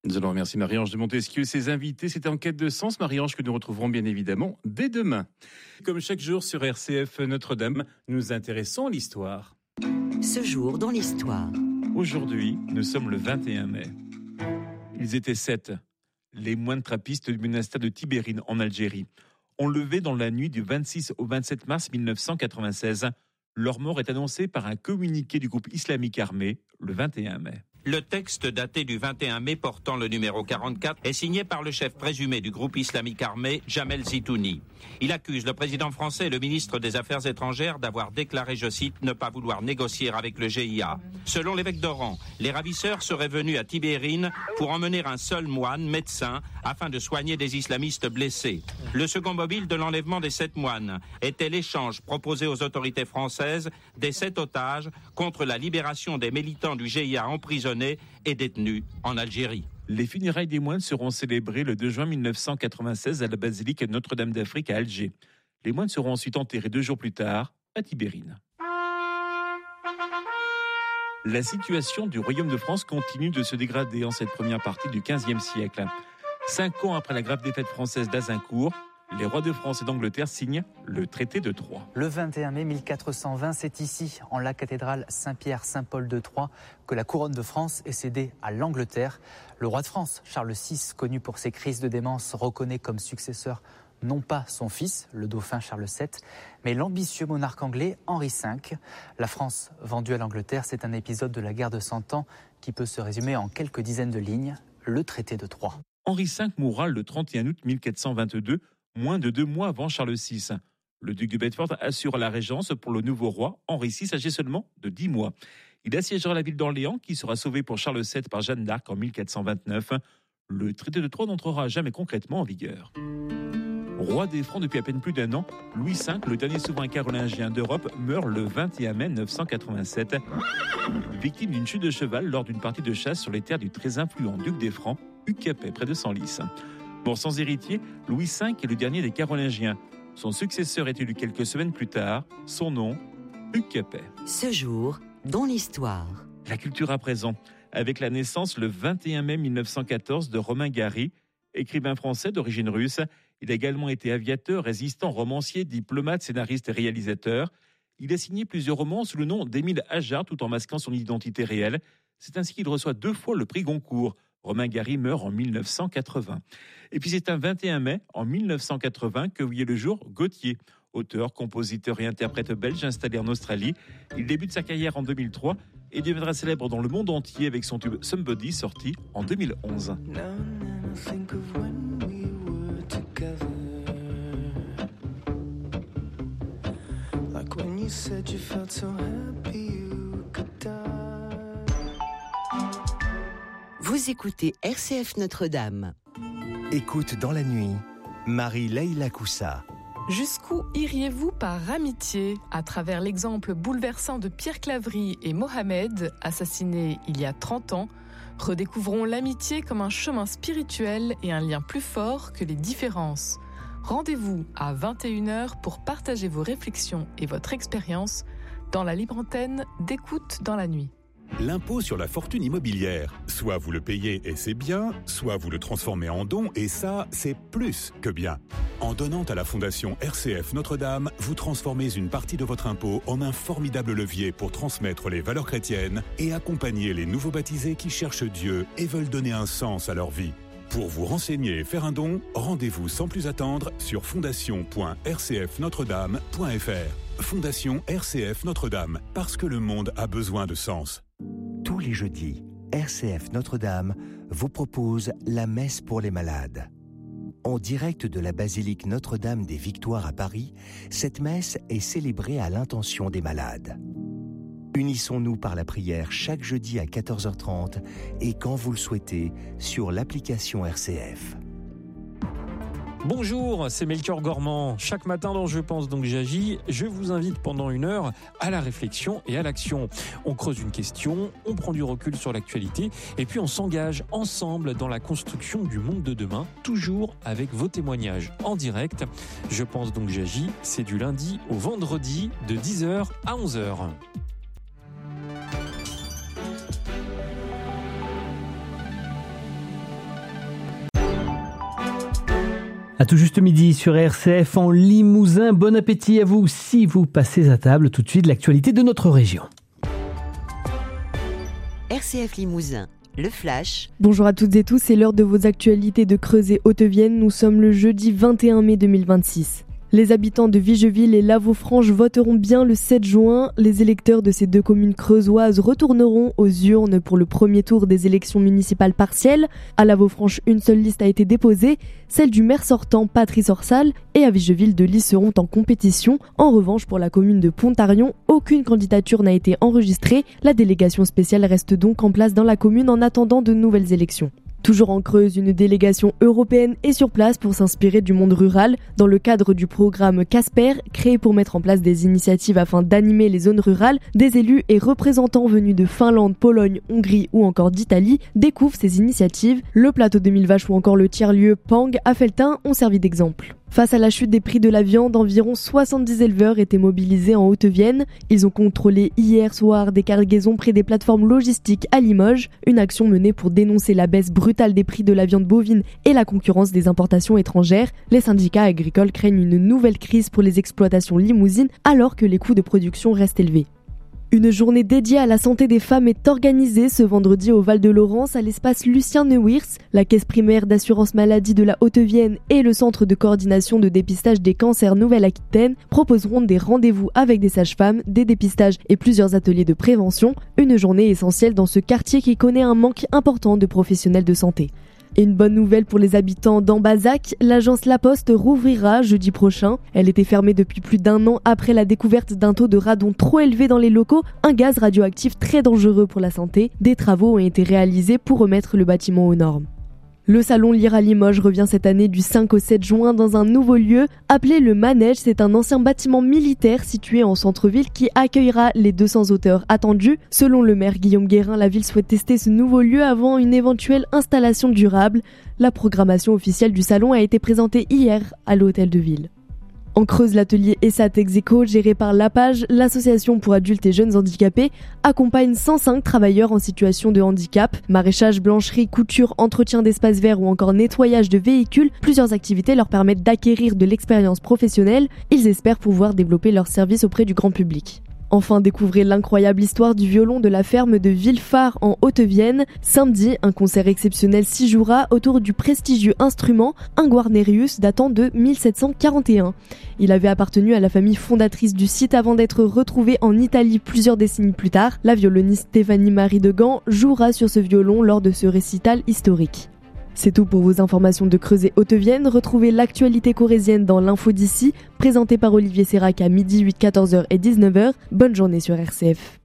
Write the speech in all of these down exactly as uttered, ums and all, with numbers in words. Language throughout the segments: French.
Nous allons remercier Marie-Ange de Montesquieu et ses invités. C'était En quête de sens, Marie-Ange, que nous retrouverons bien évidemment dès demain. Comme chaque jour sur R C F Notre-Dame, nous nous intéressons à l'histoire. Ce jour dans l'histoire. Aujourd'hui, nous sommes le vingt et un mai. Ils étaient sept. Les moines trappistes du monastère de Tibérine en Algérie ont levé dans la nuit du vingt-six au vingt-sept mars mille neuf cent quatre-vingt-seize. Leur mort est annoncée par un communiqué du groupe islamique armé le vingt et un mai. Le texte daté du vingt et un mai portant le numéro quarante-quatre est signé par le chef présumé du groupe islamique armé, Jamel Zitouni. Il accuse le président français et le ministre des Affaires étrangères d'avoir déclaré, je cite, ne pas vouloir négocier avec le G I A. Selon l'évêque d'Oran, les ravisseurs seraient venus à Tibérine pour emmener un seul moine, médecin, afin de soigner des islamistes blessés. Le second mobile de l'enlèvement des sept moines était l'échange proposé aux autorités françaises des sept otages contre la libération des militants du G I A emprisonnés et détenus en Algérie. Les funérailles des moines seront célébrées le deux juin mille neuf cent quatre-vingt-seize à la basilique Notre-Dame d'Afrique à Alger. Les moines seront ensuite enterrés deux jours plus tard à Tibérine. La situation du Royaume de France continue de se dégrader en cette première partie du quinzième siècle. Cinq ans après la grave défaite française d'Azincourt, les rois de France et d'Angleterre signent le traité de Troyes. Le vingt et un mai mille quatre cent vingt, c'est ici, en la cathédrale Saint-Pierre-Saint-Paul de Troyes, que la couronne de France est cédée à l'Angleterre. Le roi de France, Charles six, connu pour ses crises de démence, reconnaît comme successeur non pas son fils, le dauphin Charles sept, mais l'ambitieux monarque anglais Henri cinq. La France vendue à l'Angleterre, c'est un épisode de la guerre de Cent Ans qui peut se résumer en quelques dizaines de lignes, le traité de Troyes. Henri cinq mourra le trente et un août mille quatre cent vingt-deux, moins de deux mois avant Charles six. Le duc de Bedford assure la régence pour le nouveau roi, Henri six, âgé seulement de dix mois. Il assiégera la ville d'Orléans, qui sera sauvée pour Charles sept par Jeanne d'Arc en mille quatre cent vingt-neuf. Le traité de Troyes n'entrera jamais concrètement en vigueur. Roi des Francs depuis à peine plus d'un an, Louis cinq, le dernier souverain carolingien d'Europe, meurt le vingt et un mai neuf cent quatre-vingt-sept, victime d'une chute de cheval lors d'une partie de chasse sur les terres du très influent duc des Francs, Hugues Capet, près de Senlis. Mort sans héritier, Louis cinq est le dernier des Carolingiens. Son successeur est élu quelques semaines plus tard. Son nom, Hugues Capet. Ce jour, dans l'histoire. La culture à présent, avec la naissance le vingt et un mai mille neuf cent quatorze de Romain Gary, écrivain français d'origine russe. Il a également été aviateur, résistant, romancier, diplomate, scénariste et réalisateur. Il a signé plusieurs romans sous le nom d'Émile Ajar, tout en masquant son identité réelle. C'est ainsi qu'il reçoit deux fois le prix Goncourt. Romain Gary meurt en mille neuf cent quatre-vingts. Et puis c'est un vingt et un mai, en mille neuf cent quatre-vingts, que voyait le jour Gautier, auteur, compositeur et interprète belge installé en Australie. Il débute sa carrière en deux mille trois et deviendra célèbre dans le monde entier avec son tube Somebody, sorti en deux mille onze. Vous écoutez R C F Notre-Dame. Écoute dans la nuit, Marie-Leila Coussa. Jusqu'où iriez-vous par amitié ? À travers l'exemple bouleversant de Pierre Claverie et Mohamed, assassinés il y a trente ans, redécouvrons l'amitié comme un chemin spirituel et un lien plus fort que les différences. Rendez-vous à vingt et une heures pour partager vos réflexions et votre expérience dans la libre antenne d'Écoute dans la nuit. L'impôt sur la fortune immobilière. Soit vous le payez et c'est bien, soit vous le transformez en don et ça, c'est plus que bien. En donnant à la Fondation R C F Notre-Dame, vous transformez une partie de votre impôt en un formidable levier pour transmettre les valeurs chrétiennes et accompagner les nouveaux baptisés qui cherchent Dieu et veulent donner un sens à leur vie. Pour vous renseigner et faire un don, rendez-vous sans plus attendre sur fondation point r c f notre dame point f r. Fondation R C F Notre-Dame, parce que le monde a besoin de sens. Tous les jeudis, R C F Notre-Dame vous propose la messe pour les malades. En direct de la basilique Notre-Dame des Victoires à Paris, cette messe est célébrée à l'intention des malades. Unissons-nous par la prière chaque jeudi à quatorze heures trente et quand vous le souhaitez sur l'application R C F. Bonjour, c'est Melchior Gormand. Chaque matin dans Je pense donc j'agis, je vous invite pendant une heure à la réflexion et à l'action. On creuse une question, on prend du recul sur l'actualité et puis on s'engage ensemble dans la construction du monde de demain, toujours avec vos témoignages en direct. Je pense donc j'agis, c'est du lundi au vendredi de dix heures à onze heures. À tout juste midi sur R C F en Limousin. Bon appétit à vous si vous passez à table. Tout de suite, l'actualité de notre région. R C F Limousin, le flash. Bonjour à toutes et tous, c'est l'heure de vos actualités de Creuse et Haute-Vienne. Nous sommes le jeudi vingt et un mai deux mille vingt-six. Les habitants de Vigeville et Lavaux-Franche voteront bien le sept juin. Les électeurs de ces deux communes creusoises retourneront aux urnes pour le premier tour des élections municipales partielles. À Lavaux-Franche, une seule liste a été déposée, celle du maire sortant Patrice Orsal, et à Vigeville, deux listes seront en compétition. En revanche, pour la commune de Pontarion, aucune candidature n'a été enregistrée. La délégation spéciale reste donc en place dans la commune en attendant de nouvelles élections. Toujours en Creuse, une délégation européenne est sur place pour s'inspirer du monde rural dans le cadre du programme Casper, créé pour mettre en place des initiatives afin d'animer les zones rurales. Des élus et représentants venus de Finlande, Pologne, Hongrie ou encore d'Italie découvrent ces initiatives. Le plateau de Mille Vaches ou encore le tiers-lieu Pang à Felletin ont servi d'exemple. Face à la chute des prix de la viande, environ soixante-dix éleveurs étaient mobilisés en Haute-Vienne. Ils ont contrôlé hier soir des cargaisons près des plateformes logistiques à Limoges. Une action menée pour dénoncer la baisse brutale des prix de la viande bovine et la concurrence des importations étrangères. Les syndicats agricoles craignent une nouvelle crise pour les exploitations limousines alors que les coûts de production restent élevés. Une journée dédiée à la santé des femmes est organisée ce vendredi au Val-de-Laurence à l'espace Lucien Neuwirth. La caisse primaire d'assurance maladie de la Haute-Vienne et le centre de coordination de dépistage des cancers Nouvelle-Aquitaine proposeront des rendez-vous avec des sages-femmes, des dépistages et plusieurs ateliers de prévention. Une journée essentielle dans ce quartier qui connaît un manque important de professionnels de santé. Et une bonne nouvelle pour les habitants d'Ambazac, l'agence La Poste rouvrira jeudi prochain. Elle était fermée depuis plus d'un an après la découverte d'un taux de radon trop élevé dans les locaux, un gaz radioactif très dangereux pour la santé. Des travaux ont été réalisés pour remettre le bâtiment aux normes. Le salon Lire à Limoges revient cette année du cinq au sept juin dans un nouveau lieu appelé le Manège. C'est un ancien bâtiment militaire situé en centre-ville qui accueillera les deux cents auteurs attendus. Selon le maire Guillaume Guérin, la ville souhaite tester ce nouveau lieu avant une éventuelle installation durable. La programmation officielle du salon a été présentée hier à l'hôtel de ville. En Creuse, l'atelier ESAT Execo, géré par l'APAGE, l'association pour adultes et jeunes handicapés, accompagne cent cinq travailleurs en situation de handicap. Maraîchage, blancherie, couture, entretien d'espaces verts ou encore nettoyage de véhicules, plusieurs activités leur permettent d'acquérir de l'expérience professionnelle. Ils espèrent pouvoir développer leurs services auprès du grand public. Enfin, découvrez l'incroyable histoire du violon de la ferme de Villefard en Haute-Vienne. Samedi, un concert exceptionnel s'y jouera autour du prestigieux instrument, un Guarnerius datant de mille sept cent quarante et un. Il avait appartenu à la famille fondatrice du site avant d'être retrouvé en Italie plusieurs décennies plus tard. La violoniste Stéphanie Marie de Gand jouera sur ce violon lors de ce récital historique. C'est tout pour vos informations de Creuse et Haute-Vienne. Retrouvez l'actualité corrézienne dans l'info d'ici, présentée par Olivier Sérac à midi, huit, quatorze heures et dix-neuf heures. Bonne journée sur R C F.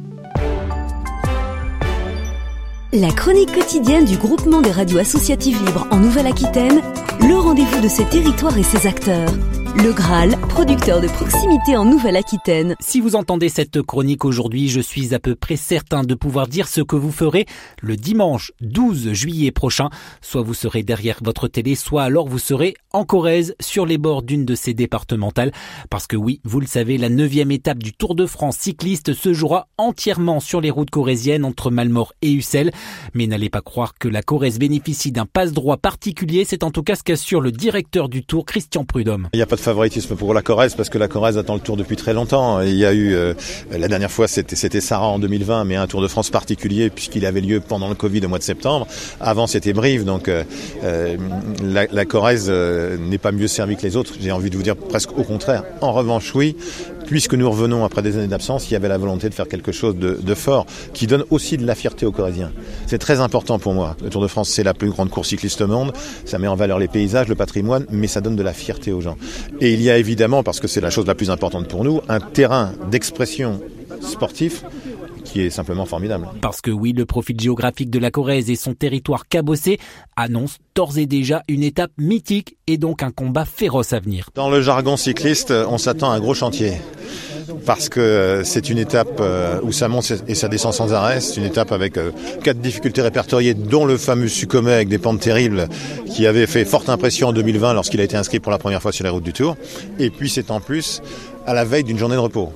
La chronique quotidienne du groupement des radios associatives libres en Nouvelle-Aquitaine, le rendez-vous de ses territoires et ses acteurs. Le Graal, producteur de proximité en Nouvelle-Aquitaine. Si vous entendez cette chronique aujourd'hui, je suis à peu près certain de pouvoir dire ce que vous ferez le dimanche douze juillet prochain. Soit vous serez derrière votre télé, soit alors vous serez en Corrèze, sur les bords d'une de ces départementales. Parce que oui, vous le savez, la neuvième étape du Tour de France cycliste se jouera entièrement sur les routes corréziennes entre Malmort et Ussel. Mais n'allez pas croire que la Corrèze bénéficie d'un passe-droit particulier. C'est en tout cas ce qu'assure le directeur du Tour, Christian Prudhomme. Il n'y a pas de favoritisme pour la Corrèze parce que la Corrèze attend le Tour depuis très longtemps. Il y a eu, euh, la dernière fois c'était, c'était Sarah en deux mille vingt, mais un Tour de France particulier puisqu'il avait lieu pendant le Covid au mois de septembre. Avant c'était Brive, donc euh, la, la Corrèze euh, n'est pas mieux servie que les autres. J'ai envie de vous dire presque au contraire. En revanche, oui, puisque nous revenons après des années d'absence, il y avait la volonté de faire quelque chose de, de fort qui donne aussi de la fierté aux Corréziens. C'est très important pour moi. Le Tour de France, c'est la plus grande course cycliste au monde. Ça met en valeur les paysages, le patrimoine, mais ça donne de la fierté aux gens. Et il y a évidemment, parce que c'est la chose la plus importante pour nous, un terrain d'expression sportif qui est simplement formidable. Parce que oui, le profil géographique de la Corrèze et son territoire cabossé annoncent d'ores et déjà une étape mythique et donc un combat féroce à venir. Dans le jargon cycliste, on s'attend à un gros chantier. Parce que c'est une étape où ça monte et ça descend sans arrêt. C'est une étape avec quatre difficultés répertoriées, dont le fameux Succomet avec des pentes terribles qui avait fait forte impression en deux mille vingt lorsqu'il a été inscrit pour la première fois sur les routes du Tour. Et puis c'est en plus à la veille d'une journée de repos.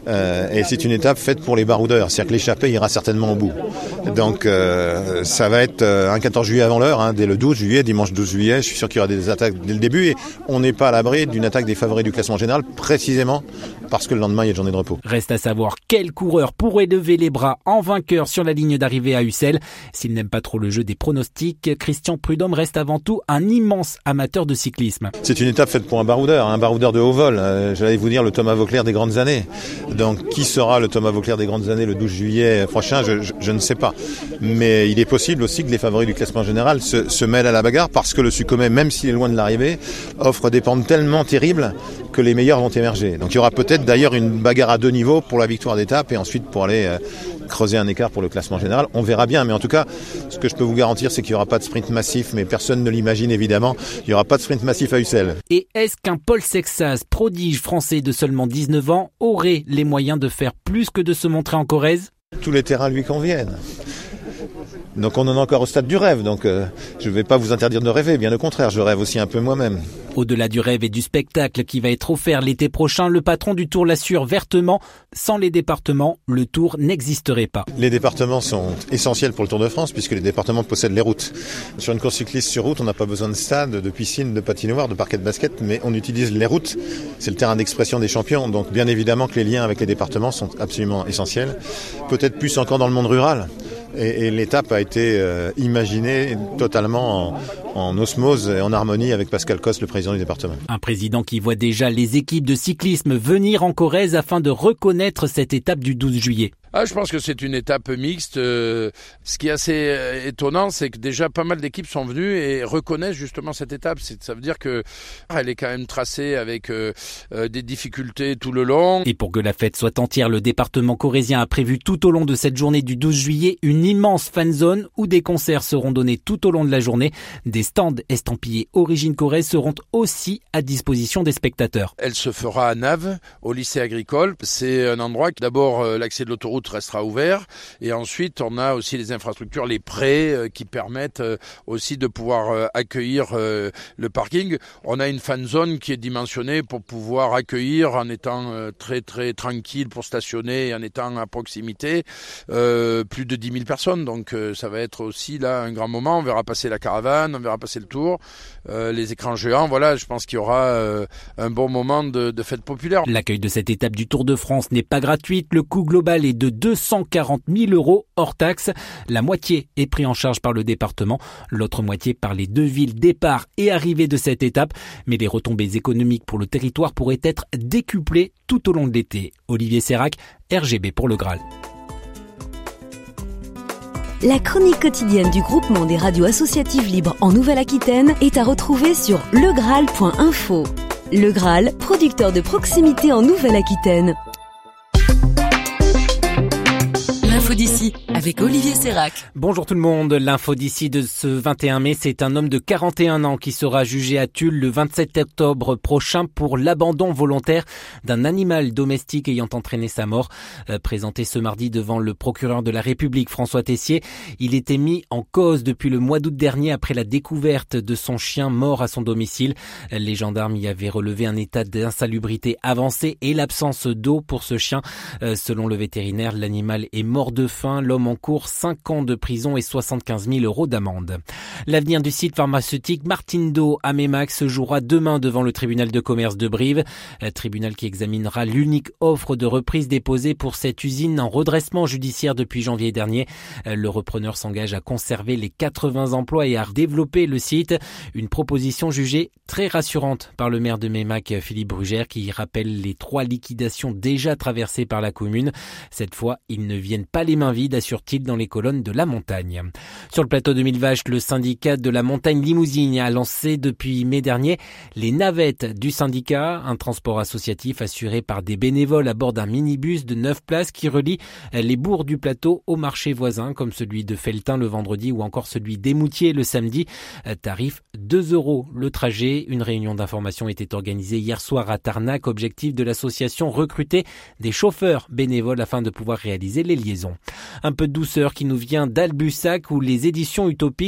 euh, et c'est une étape faite pour les baroudeurs, c'est-à-dire que l'échappée ira certainement au bout. Donc euh, ça va être un quatorze juillet avant l'heure, hein, dès le douze juillet, dimanche douze juillet, je suis sûr qu'il y aura des attaques dès le début, et on n'est pas à l'abri d'une attaque des favoris du classement général, précisément parce que le lendemain il y a une journée de repos. Reste à savoir quel coureur pourrait lever les bras en vainqueur sur la ligne d'arrivée à Ussel. S'il n'aime pas trop le jeu des pronostics, Christian Prudhomme reste avant tout un immense amateur de cyclisme. C'est une étape faite pour un baroudeur, un baroudeur de haut vol. Euh, j'allais vous dire le Thomas Vauclair des grandes années. Donc qui sera le Thomas Vauclair des grandes années le douze juillet prochain, je, je, je ne sais pas. Mais il est possible aussi que les favoris du classement général se, se mêlent à la bagarre parce que le Succomet, même s'il est loin de l'arrivée, offre des pentes tellement terribles que les meilleurs vont émerger. Donc il y aura peut-être d'ailleurs une bagarre à deux niveaux pour la victoire d'étape et ensuite pour aller euh, creuser un écart pour le classement général. On verra bien, mais en tout cas, ce que je peux vous garantir, c'est qu'il n'y aura pas de sprint massif, mais personne ne l'imagine évidemment. Il n'y aura pas de sprint massif à Ussel. Et est-ce qu'un Paul Sexas, prodige français de seulement dix-neuf ans, aurait les moyens de faire plus que de se montrer en Corrèze ? Tous les terrains lui conviennent. Donc on en est encore au stade du rêve, donc euh, je ne vais pas vous interdire de rêver, bien au contraire, je rêve aussi un peu moi-même. Au-delà du rêve et du spectacle qui va être offert l'été prochain, le patron du Tour l'assure vertement, sans les départements, le Tour n'existerait pas. Les départements sont essentiels pour le Tour de France puisque les départements possèdent les routes. Sur une course cycliste sur route, on n'a pas besoin de stade, de piscine, de patinoire, de parquet de basket, mais on utilise les routes, c'est le terrain d'expression des champions, donc bien évidemment que les liens avec les départements sont absolument essentiels, peut-être plus encore dans le monde rural. Et, et l'étape a été euh, imaginée totalement en, en osmose et en harmonie avec Pascal Coste, le président du département. Un président qui voit déjà les équipes de cyclisme venir en Corrèze afin de reconnaître cette étape du douze juillet. Ah, je pense que c'est une étape mixte. Euh, ce qui est assez euh, étonnant, c'est que déjà pas mal d'équipes sont venues et reconnaissent justement cette étape. C'est, ça veut dire que elle est quand même tracée avec euh, euh, des difficultés tout le long. Et pour que la fête soit entière, le département corrézien a prévu tout au long de cette journée du douze juillet une immense fan zone où des concerts seront donnés tout au long de la journée. Des stands estampillés Origine Corrèze seront aussi à disposition des spectateurs. Elle se fera à Naves, au lycée agricole. C'est un endroit que d'abord euh, l'accès de l'autoroute restera ouvert et ensuite on a aussi les infrastructures, les prés euh, qui permettent euh, aussi de pouvoir euh, accueillir euh, le parking. On a une fan zone qui est dimensionnée pour pouvoir accueillir en étant euh, très très tranquille pour stationner et en étant à proximité euh, plus de dix mille personnes. Donc euh, ça va être aussi là un grand moment. On verra passer la caravane, on verra passer le Tour, euh, les écrans géants. Voilà, je pense qu'il y aura euh, un bon moment de, de fête populaire. L'accueil de cette étape du Tour de France n'est pas gratuite. Le coût global est de deux cent quarante mille euros hors taxe. La moitié est pris en charge par le département, l'autre moitié par les deux villes départ et arrivée de cette étape. Mais les retombées économiques pour le territoire pourraient être décuplées tout au long de l'été. Olivier Sérac, R G B pour le Graal. La chronique quotidienne du groupement des radios associatives libres en Nouvelle-Aquitaine est à retrouver sur legraal point info. Le Graal, producteur de proximité en Nouvelle-Aquitaine. L'info d'ici avec Olivier Sérac. Bonjour tout le monde. L'info d'ici de ce vingt et un mai, c'est un homme de quarante et un ans qui sera jugé à Tulle le vingt-sept octobre prochain pour l'abandon volontaire d'un animal domestique ayant entraîné sa mort. Euh, présenté ce mardi devant le procureur de la République, François Tessier, il était mis en cause depuis le mois d'août dernier après la découverte de son chien mort à son domicile. Les gendarmes y avaient relevé un état d'insalubrité avancé et l'absence d'eau pour ce chien. Euh, selon le vétérinaire, l'animal est mort de faim. L'homme encourt cinq ans de prison et soixante-quinze mille euros d'amende. L'avenir du site pharmaceutique Martindo à Meymax se jouera demain devant le tribunal de commerce de Brive. Un tribunal qui examinera l'unique offre de reprise déposée pour cette usine en redressement judiciaire depuis janvier dernier. Le repreneur s'engage à conserver les quatre-vingts emplois et à développer le site. Une proposition jugée très rassurante par le maire de Meymac, Philippe Brugère, qui rappelle les trois liquidations déjà traversées par la commune. Cette fois, ils ne viennent pas les mains vides, assure-t-il dans les colonnes de La Montagne. Sur le plateau de Mille Vaches, le syndicat de la montagne limousine a lancé depuis mai dernier les navettes du syndicat, un transport associatif assuré par des bénévoles à bord d'un minibus de neuf places qui relie les bourgs du plateau aux marchés voisins, comme celui de Felletin le vendredi ou encore celui d'Émoutier le samedi. Tarif deux euros le trajet. Une réunion d'information était organisée hier soir à Tarnac. Objectif de l'association, recruter des chauffeurs bénévoles afin de pouvoir réaliser les liaisons. Un peu de douceur qui nous vient d'Albusac où les éditions utopiques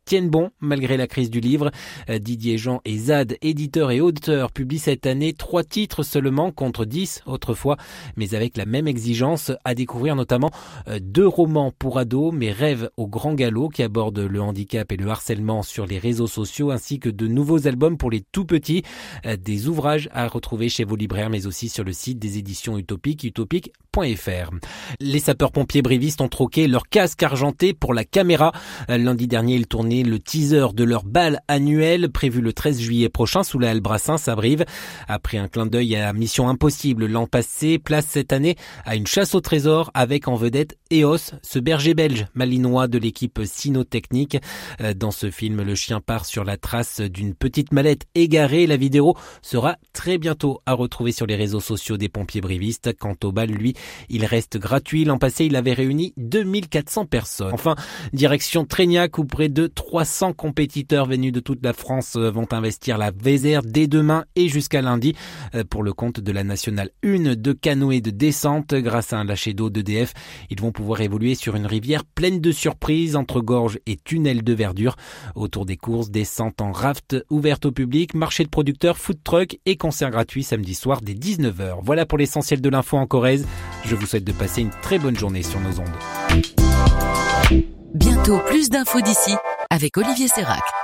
tiennent bon malgré la crise du livre. Didier Jean et Zad, éditeurs et auteurs, publient cette année trois titres seulement contre dix autrefois, mais avec la même exigence, à découvrir notamment deux romans pour ados, Mes rêves au grand galop, qui abordent le handicap et le harcèlement sur les réseaux sociaux, ainsi que de nouveaux albums pour les tout petits, des ouvrages à retrouver chez vos libraires, mais aussi sur le site des éditions Utopique, utopique point f r. Les sapeurs-pompiers brévistes ont troqué leur casque argenté pour la caméra. Lundi dernier, ils tournaient le teaser de leur bal annuel prévu le treize juillet prochain sous la halle Brassens à Brive. Après un clin d'œil à Mission Impossible l'an passé, place cette année à une chasse au trésor avec en vedette Eos, ce berger belge malinois de l'équipe cynotechnique. Dans ce film, le chien part sur la trace d'une petite mallette égarée. La vidéo sera très bientôt à retrouver sur les réseaux sociaux des pompiers brivistes. Quant au bal, lui, il reste gratuit. L'an passé, il avait réuni deux mille quatre cents personnes. Enfin, direction Trégnac, où près de trois cents compétiteurs venus de toute la France vont investir la Vézère dès demain et jusqu'à lundi pour le compte de la Nationale un de canoë de descente. Grâce à un lâcher d'eau d'E D F, ils vont pouvoir évoluer sur une rivière pleine de surprises entre gorges et tunnels de verdure. Autour des courses, descente en raft ouverte au public, marché de producteurs, food truck et concert gratuit samedi soir dès dix-neuf heures. Voilà pour l'essentiel de l'info en Corrèze. Je vous souhaite de passer une très bonne journée sur nos ondes. Bientôt plus d'infos d'ici avec Olivier Sérac.